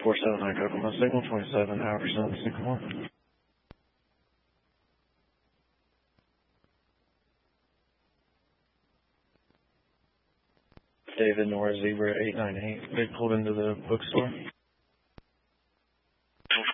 479 Kokomo signal, 27 Howerson, Sycamore. David Nora Zebra 898. They pulled into the bookstore.